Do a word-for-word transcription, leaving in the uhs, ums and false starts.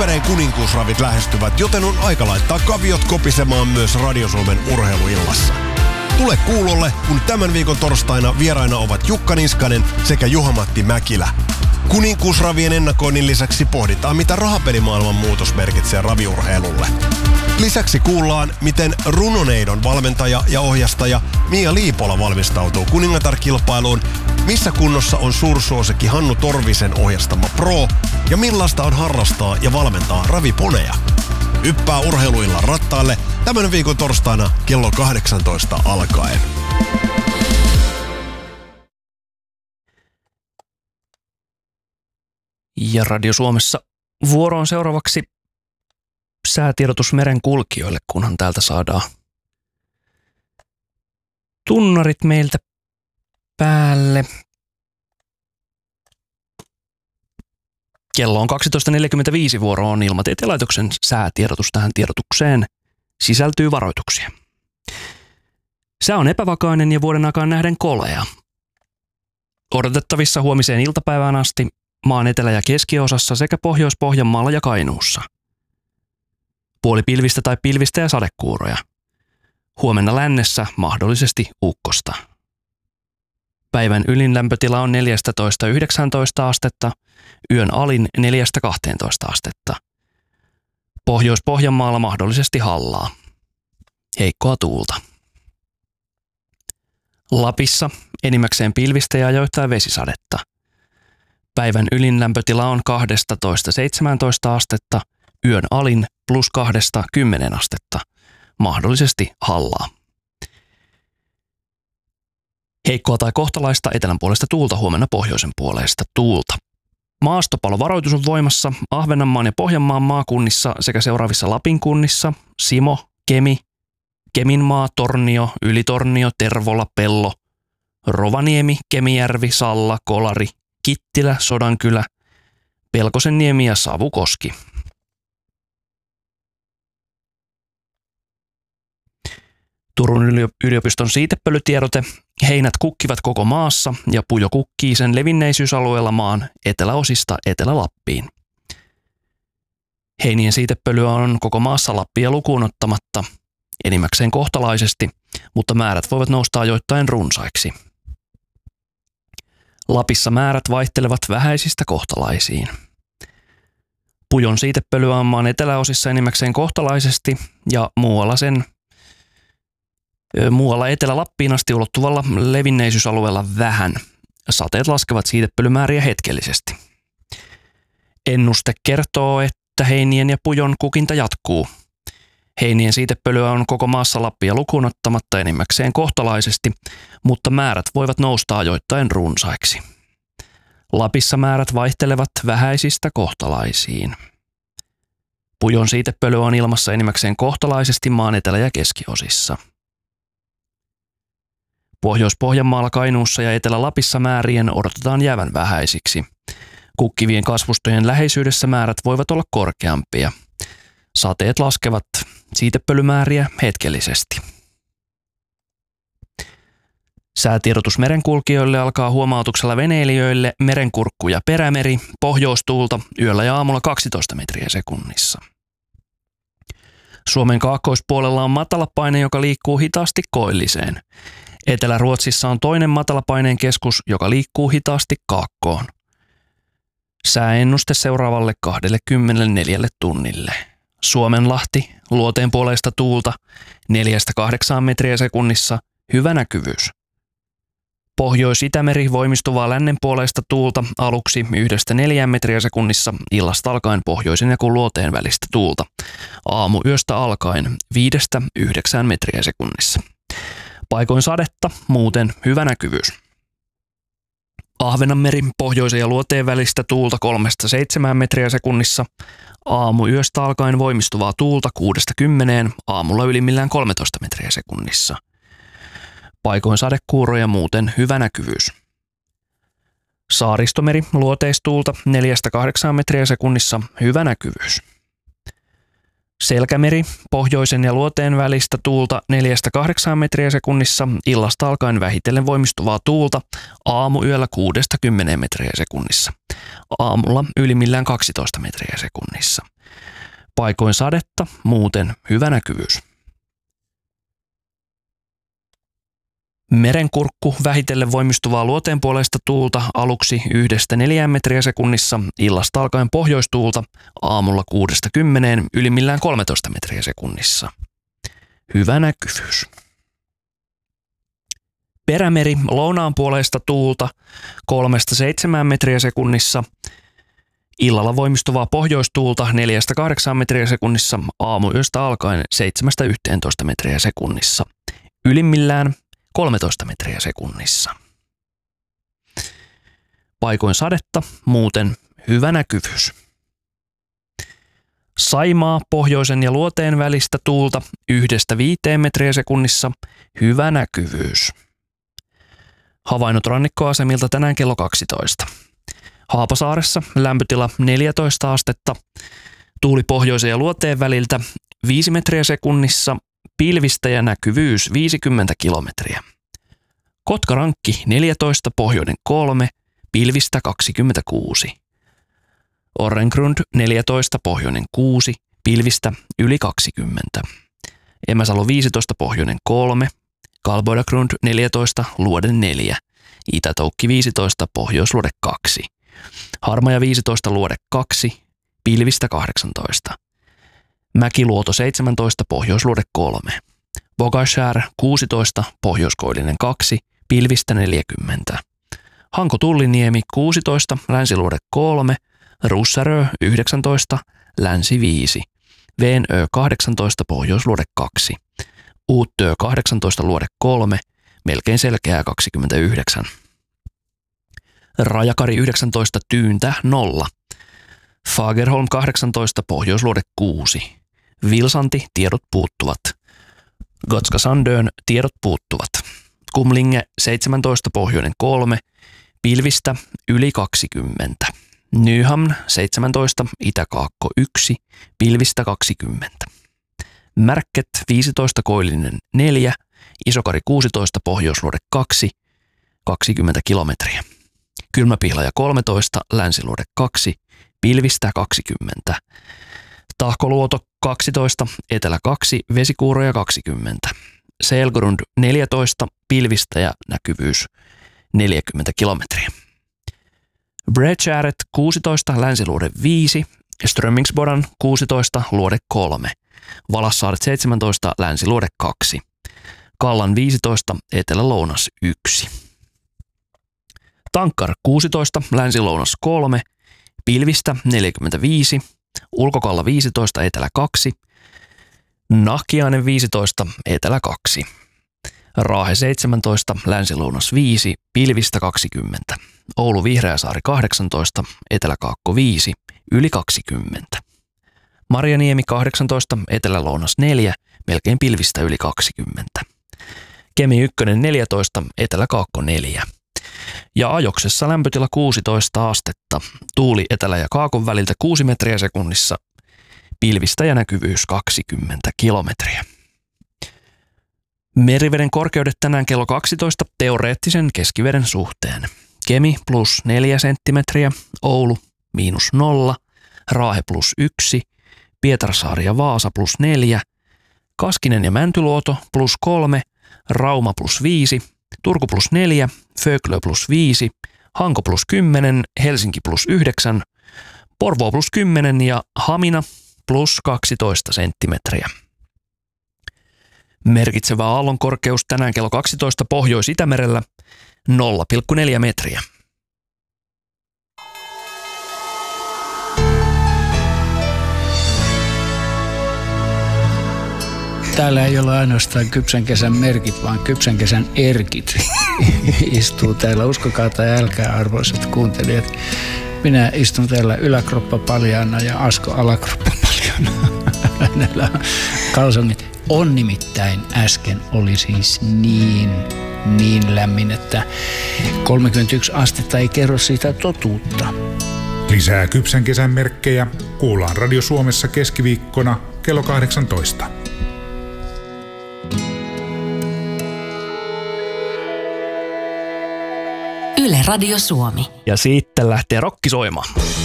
Tampereen kuninkuusravit lähestyvät, joten on aika laittaa kaviot kopisemaan myös Radio Suomen urheiluillassa. Tule kuulolle, kun tämän viikon torstaina vieraina ovat Jukka Niskanen sekä Juha-Matti Mäkilä. Kuninkuusravien ennakoinnin lisäksi pohditaan, mitä rahapelimaailman muutos merkitsee raviurheilulle. Lisäksi kuullaan, miten Runoneidon valmentaja ja ohjastaja Mia Liipola valmistautuu kuningatar-kilpailuun, missä kunnossa on suursuosikki Hannu Torvisen ohjastama Pro ja millaista on harrastaa ja valmentaa raviponeja. Hyppää urheiluillan rattaille tämän viikon torstaina kello kahdeksantoista alkaen. Ja Radio Suomessa vuoro on seuraavaksi säätiedotus merenkulkijoille, kunhan täältä saadaan tunnarit meiltä päälle. Kello on kaksitoista neljäkymmentäviisi, vuoro on Ilmatieteen laitoksen säätiedotus. Tähän tiedotukseen sisältyy varoituksia. Sää on epävakainen ja vuoden aikaan nähden kolea. Odotettavissa huomiseen iltapäivään asti maan etelä- ja keskiosassa sekä Pohjois-Pohjanmaalla ja Kainuussa. Puolipilvistä tai pilvistä ja sadekuuroja. Huomenna lännessä mahdollisesti ukkosta. Päivän ylin lämpötila on neljätoista yhdeksäntoista astetta, yön alin neljästä kahteentoista astetta. Pohjois-Pohjanmaalla mahdollisesti hallaa. Heikkoa tuulta. Lapissa enimmäkseen pilvistä ja ajoittain vesisadetta. Päivän ylin lämpötila on kaksitoista seitsemäntoista astetta, yön alin plus kahdesta kymmenen astetta. Mahdollisesti hallaa. Heikkoa tai kohtalaista etelän puolesta tuulta, huomenna pohjoisen puolesta tuulta. Maastopalovaroitus on voimassa Ahvenanmaan ja Pohjanmaan maakunnissa sekä seuraavissa Lapin kunnissa: Simo, Kemi, Keminmaa, Tornio, Ylitornio, Tervola, Pello, Rovaniemi, Kemijärvi, Salla, Kolari, Kittilä, Sodankylä, Pelkosenniemi ja Savukoski. Turun yliopiston siitepölytiedote. Heinät kukkivat koko maassa ja pujo kukkii sen levinneisyysalueella maan eteläosista Etelä-Lappiin. Heinien siitepölyä on koko maassa Lappia lukuun ottamatta, enimmäkseen kohtalaisesti, mutta määrät voivat nousta ajoittain runsaiksi. Lapissa määrät vaihtelevat vähäisistä kohtalaisiin. Pujon siitepölyä on maan eteläosissa enimmäkseen kohtalaisesti ja muualla sen Muualla Etelä-Lappiin asti ulottuvalla levinneisyysalueella vähän. Sateet laskevat siitepölymääriä hetkellisesti. Ennuste kertoo, että heinien ja pujon kukinta jatkuu. Heinien siitepölyä on koko maassa Lappia lukuun ottamatta enimmäkseen kohtalaisesti, mutta määrät voivat nousta ajoittain runsaiksi. Lapissa määrät vaihtelevat vähäisistä kohtalaisiin. Pujon siitepölyä on ilmassa enimmäkseen kohtalaisesti maan etelä- ja keskiosissa. Pohjois-Pohjanmaalla, Kainuussa ja Etelä-Lapissa määrien odotetaan jäävän vähäisiksi. Kukkivien kasvustojen läheisyydessä määrät voivat olla korkeampia. Sateet laskevat siitepölymääriä hetkellisesti. Säätiedotus merenkulkijoille alkaa huomautuksella veneilijöille Merenkurkku ja Perämeri, pohjoistuulta yöllä ja aamulla kaksitoista metriä sekunnissa. Suomen kaakkoispuolella on matalapaine, joka liikkuu hitaasti koilliseen. Etelä-Ruotsissa on toinen matalapaineen keskus, joka liikkuu hitaasti kaakkoon. Sääennuste seuraavalle kaksikymmentäneljä tunnille. Suomenlahti, luoteen puoleista tuulta, neljästä kahdeksaan metriä sekunnissa, hyvä näkyvyys. Pohjois-Itämeri voimistuvaa lännen puoleista tuulta, aluksi yhdestä neljään metriä sekunnissa, illasta alkaen pohjoisen ja luoteen välistä tuulta. Aamu yöstä alkaen viidestä yhdeksään metriä sekunnissa. Paikoin sadetta, muuten hyvä näkyvyys. Ahvenanmeri, pohjoisen ja luoteen välistä tuulta kolmesta seitsemään metriä sekunnissa. Aamu yöstä alkaen voimistuvaa tuulta kuudesta kymmeneen, aamulla ylimmillään kolmetoista metriä sekunnissa. Paikoin sadekuuroja, muuten hyvä näkyvyys. Saaristomeri, luoteistuulta neljästä kahdeksaan metriä sekunnissa, hyvä näkyvyys. Selkämeri, pohjoisen ja luoteen välistä tuulta neljästä kahdeksaan metriä sekunnissa, illasta alkaen vähitellen voimistuvaa tuulta, aamuyöllä kuudesta kymmeneen metriä sekunnissa. Aamulla ylimmillään kaksitoista metriä sekunnissa. Paikoin sadetta, muuten hyvä näkyvyys. Merenkurkku, vähitellen voimistuvaa luoteen puolesta tuulta, aluksi yhdestä neljään metriä sekunnissa, illasta alkaen pohjoistuulta, aamulla kuudesta kymmeneen, ylimmillään kolmetoista metriä sekunnissa. Hyvä näkyvyys. Perämeri, lounaan puolesta tuulta, kolmesta seitsemään metriä sekunnissa, illalla voimistuvaa pohjoistuulta neljästä kahdeksaan metriä sekunnissa, aamuyöstä alkaen seitsemästä yhteentoista metriä sekunnissa. Ylimmillään kolmetoista metriä sekunnissa. Paikoin sadetta, muuten hyvä näkyvyys. Saimaa, pohjoisen ja luoteen välistä tuulta yhdestä viiteen metriä sekunnissa, hyvä näkyvyys. Havainnot rannikkoasemilta tänään kello kaksitoista. Haapasaaressa lämpötila neljätoista astetta, tuuli pohjoisen ja luoteen väliltä viisi metriä sekunnissa, pilvistä ja näkyvyys viisikymmentä kilometriä. Kotkarankki neljätoista, pohjoinen kolme, pilvistä kaksikymmentäkuusi. Orrengrund neljätoista, pohjoinen kuusi, pilvistä yli kaksikymmentä. Emäsalo viisitoista, pohjoinen kolme, Kalboidagrund neljätoista, luode neljä, Itätoukki viisitoista, pohjoisluode kaksi. Harmaja viisitoista, luode kaksi, pilvistä kahdeksantoista. Mäkiluoto seitsemäntoista, pohjoisluode kolme. Bogashär kuusitoista, pohjoiskoillinen kaksi, pilvistä neljäkymmentä. Hanko Tulliniemi kuusitoista, länsiluode kolme, Russarö yhdeksäntoista, länsi viisi. Veenö kahdeksantoista, pohjoisluode kaksi. Uuttö kahdeksantoista, luode kolme, melkein selkeää kaksikymmentäyhdeksän. Rajakari yhdeksäntoista, tyyntä nolla. Fagerholm kahdeksantoista, pohjoisluode kuusi. Vilsanti, tiedot puuttuvat. Gotska Sandön, tiedot puuttuvat. Kumlinge seitsemäntoista, pohjoinen kolme, pilvistä yli kaksikymmentä. Nyhamn seitsemäntoista, itäkaakko yksi, pilvistä kaksikymmentä. Märket viisitoista, koillinen neljä, Isokari kuusitoista, pohjoisluode kaksi, kaksikymmentä kilometriä. Kylmäpihlaja kolmetoista, länsiluode kaksi, pilvistä kaksikymmentä. Tahkoluoto kaksitoista, etelä kaksi, vesikuuroja kaksikymmentä. Selgrund neljätoista, pilvistä ja näkyvyys neljäkymmentä kilometriä. Bredgääret kuusitoista, länsiluode viisi, Strömingsbodan kuusitoista, luode kolme. Valassaaret seitsemäntoista, länsiluode kaksi. Kallan viisitoista, etelä-lounas yksi. Tankkar kuusitoista, länsi-lounas kolme, pilvistä neljäkymmentäviisi, Ulkokalla viisitoista, etelä kaksi, Nahkiainen viisitoista, etelä kaksi, Raahe seitsemäntoista, länsi-lounas viisi, pilvistä kaksikymmentä, Oulu Vihreäsaari kahdeksantoista, etelä-kaakko viisi, yli kaksikymmentä, Marjaniemi kahdeksantoista, etelä-lounas neljä, melkein pilvistä yli kaksikymmentä, Kemi yksi neljätoista, etelä-kaakko neljä. Ja Ajoksessa lämpötila kuusitoista astetta, tuuli etelä- ja kaakon väliltä kuusi metriä sekunnissa, pilvistä ja näkyvyys kaksikymmentä kilometriä. Meriveden korkeudet tänään kello kaksitoista teoreettisen keskiveden suhteen. Kemi plus neljä senttimetriä, Oulu miinus nolla, Raahe plus yksi, Pietarsaari ja Vaasa plus neljä, Kaskinen ja Mäntyluoto plus kolme, Rauma plus viisi, Turku plus neljä, Föglö plus viisi, Hanko plus kymmenen, Helsinki plus yhdeksän, Porvoo plus kymmenen ja Hamina plus kaksitoista senttimetriä. Merkitsevä aallon korkeus tänään kello kaksitoista Pohjois-Itämerellä nolla pilkku neljä metriä. Täällä ei ole ainoastaan kypsän kesän merkit, vaan kypsän kesän erkit istuu täällä. Uskokaa tai älkää, arvoisat kuuntelijat. Minä istun täällä yläkroppa paljaana ja Asko alakroppa paljaana. Hänellä on kalsongit. On nimittäin äsken oli siis niin, niin lämmin, että kolmekymmentäyksi astetta ei kerro siitä totuutta. Lisää kypsän kesän merkkejä kuullaan Radio Suomessa keskiviikkona kello kahdeksantoista. Yle Radio Suomi. Ja sitten lähtee rokki soimaan.